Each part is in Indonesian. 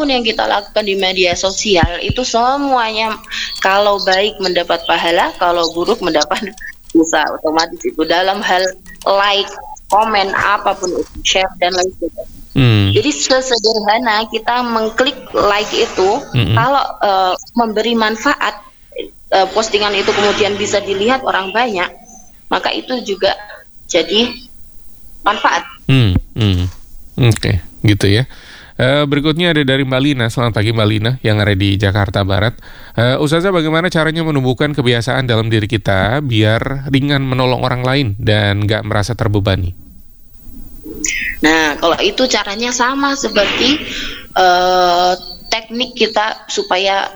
apapun yang kita lakukan di media sosial itu semuanya kalau baik mendapat pahala, kalau buruk mendapat dosa otomatis itu dalam hal like, komen, apapun itu, share dan lain sebagainya. Jadi sesederhana kita mengklik like itu, kalau memberi manfaat, postingan itu kemudian bisa dilihat orang banyak, maka itu juga jadi manfaat. Oke, gitu ya. Berikutnya ada dari Mbak Lina. Selamat pagi Mbak Lina yang ada di Jakarta Barat. Ustazah, bagaimana caranya menumbuhkan kebiasaan dalam diri kita biar ringan menolong orang lain dan gak merasa terbebani? Nah, kalau itu caranya sama seperti teknik kita supaya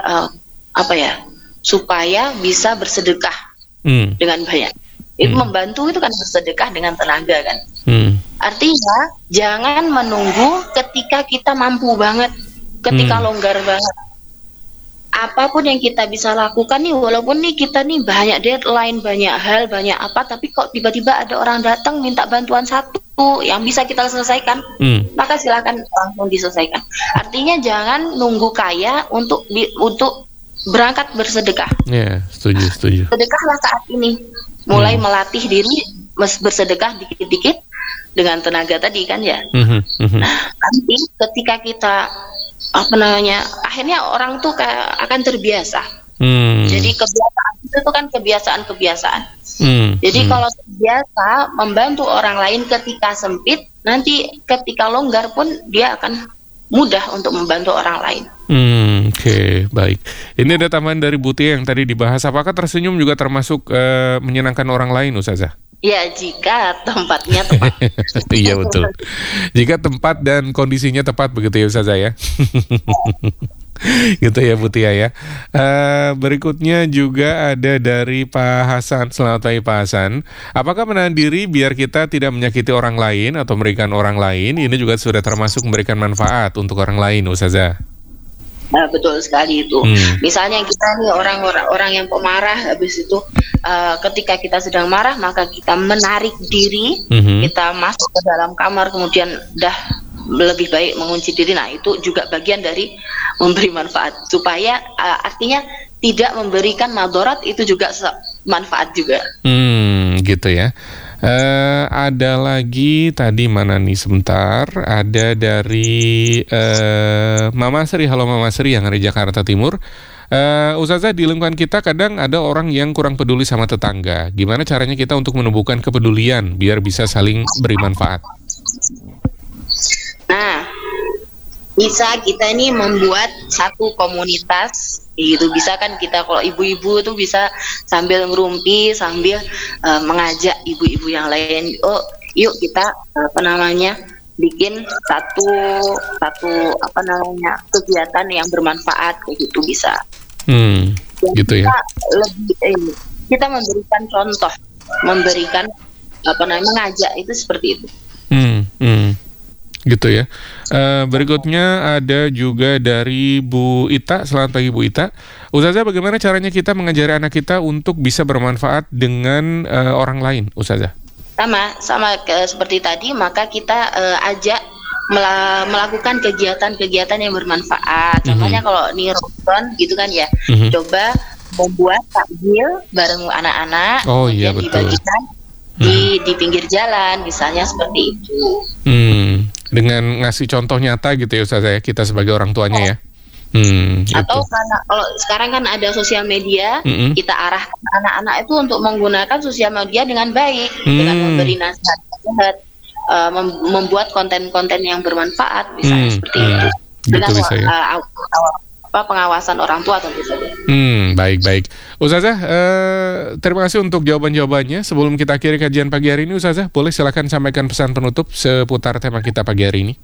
supaya bisa bersedekah dengan banyak. Itu membantu itu kan bersedekah dengan tenaga kan. Artinya jangan menunggu ketika kita mampu banget, ketika longgar banget. Apapun yang kita bisa lakukan nih, walaupun nih kita nih banyak deadline, banyak hal, banyak apa, tapi kok tiba-tiba ada orang datang minta bantuan satu yang bisa kita selesaikan, maka silakan langsung diselesaikan. Artinya jangan nunggu kaya untuk berangkat bersedekah. Ya, setuju. Sedekahlah saat ini, mulai melatih diri bersedekah dikit-dikit dengan tenaga tadi kan ya. Nah, nanti ketika kita akhirnya orang tuh akan terbiasa. Jadi kebiasaan itu kan kebiasaan. Jadi kalau terbiasa membantu orang lain ketika sempit, nanti ketika longgar pun dia akan mudah untuk membantu orang lain. Oke, baik. Ini ada tambahan dari Butia yang tadi dibahas. Apakah tersenyum juga termasuk menyenangkan orang lain, Ustazah? Ya, jika tempatnya tepat. Iya, betul. Jika tempat dan kondisinya tepat, begitu ya Ustazah ya. Gitu ya Butia ya. Berikutnya juga ada dari Pak Hasan. Selamat pagi Pak Hasan. Apakah menahan diri biar kita tidak menyakiti orang lain atau merugikan orang lain, ini juga sudah termasuk memberikan manfaat untuk orang lain, Ustazah? Nah, betul sekali itu. Misalnya kita nih orang yang pemarah, habis itu ketika kita sedang marah, maka kita menarik diri, kita masuk ke dalam kamar, kemudian lebih baik mengunci diri. Nah, itu juga bagian dari memberi manfaat, supaya artinya tidak memberikan madarat, itu juga manfaat juga. Gitu ya. Ada lagi tadi mana nih sebentar, ada dari Mama Sri. Halo Mama Sri yang ada di Jakarta Timur. Ustazah, di lingkungan kita kadang ada orang yang kurang peduli sama tetangga. Gimana caranya kita untuk menumbuhkan kepedulian biar bisa saling beri manfaat? Nah, bisa kita ini membuat satu komunitas. Itu bisa kan kita, kalau ibu-ibu tuh bisa sambil ngerumpi, sambil mengajak ibu-ibu yang lain, yuk kita bikin satu kegiatan yang bermanfaat, kayak gitu bisa. Gitu ya. Kita memberikan contoh, mengajak itu seperti itu. Gitu ya. Berikutnya ada juga dari Bu Ita. Selamat pagi Bu Ita. Ustazah, bagaimana caranya kita mengajari anak kita untuk bisa bermanfaat dengan orang lain, Ustazah? Sama seperti tadi, maka kita ajak melakukan kegiatan-kegiatan yang bermanfaat. Contohnya kalau nih Ramadan gitu kan ya, coba membuat takjil bareng anak-anak, kemudian dibagikan di pinggir jalan, misalnya seperti itu. Dengan ngasih contoh nyata gitu ya Ustazah ya, kita sebagai orang tuanya ya. Atau karena kalau sekarang kan ada sosial media, kita arahkan anak-anak itu untuk menggunakan sosial media dengan baik, dengan memberi nasihat, membuat konten-konten yang bermanfaat, misalnya seperti itu. Dengan bisa, ya? Pengawasan orang tua tentu saja. Baik. Ustazah, terima kasih untuk jawaban-jawabannya. Sebelum kita akhiri kajian pagi hari ini, Ustazah, boleh silakan sampaikan pesan penutup seputar tema kita pagi hari ini.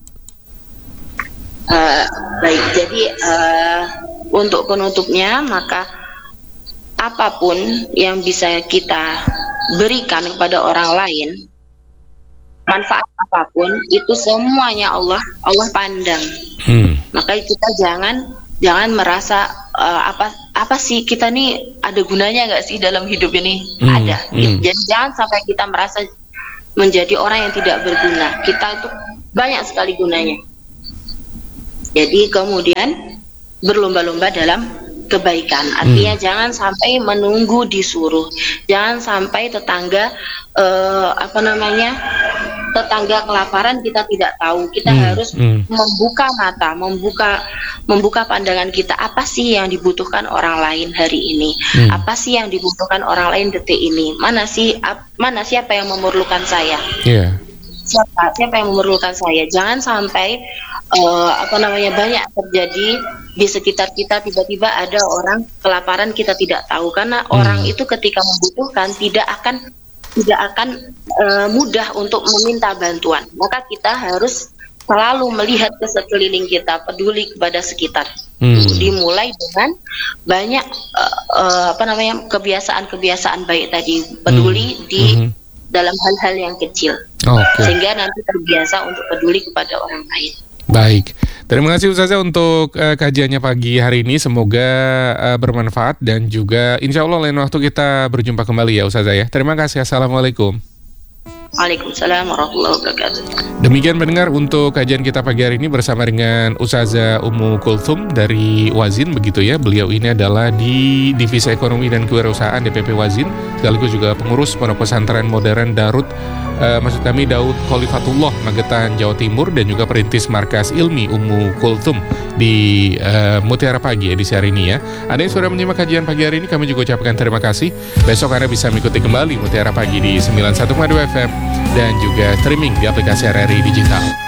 Baik, jadi untuk penutupnya, maka apapun yang bisa kita berikan kepada orang lain, manfaat apapun, itu semuanya Allah pandang. Maka kita jangan merasa apa sih kita nih ada gunanya nggak sih dalam hidup ini? Ada. Jadi jangan sampai kita merasa menjadi orang yang tidak berguna. Kita itu banyak sekali gunanya. Jadi kemudian berlomba-lomba dalam kebaikan. Artinya jangan sampai menunggu disuruh, jangan sampai tetangga tetangga kelaparan kita tidak tahu. Kita harus membuka mata, membuka pandangan kita. Apa sih yang dibutuhkan orang lain hari ini? Apa sih yang dibutuhkan orang lain detik ini? Mana siapa yang memerlukan saya? Siapa yang memerlukan saya? Jangan sampai banyak terjadi di sekitar kita, tiba-tiba ada orang kelaparan kita tidak tahu, karena orang itu ketika membutuhkan tidak akan mudah untuk meminta bantuan. Maka kita harus selalu melihat ke sekeliling kita, peduli kepada sekitar. Dimulai dengan banyak kebiasaan-kebiasaan baik tadi, peduli di dalam hal-hal yang kecil, sehingga nanti terbiasa untuk peduli kepada orang lain. Baik, terima kasih Ustazah untuk kajiannya pagi hari ini. Semoga bermanfaat dan juga insya Allah lain waktu kita berjumpa kembali ya Ustazah ya. Terima kasih, Assalamualaikum. Waalaikumsalam warahmatullahi wabarakatuh. Demikian pendengar untuk kajian kita pagi hari ini bersama dengan Ustazah Ummu Kulthum dari Wazin begitu ya. Beliau ini adalah di Divisi Ekonomi dan Kewirausahaan DPP Wazin, sekaligus juga pengurus Pondok Pesantren Modern Daud Khalifatullah Magetan Jawa Timur, dan juga perintis Markas Ilmi Ummu Kulthum di Mutiara Pagi edisi hari ini ya. Ada yang sudah menyimak kajian pagi hari ini, kami juga ucapkan terima kasih. Besok Anda bisa mengikuti kembali Mutiara Pagi di 91,2 FM dan juga streaming di aplikasi RRI Digital.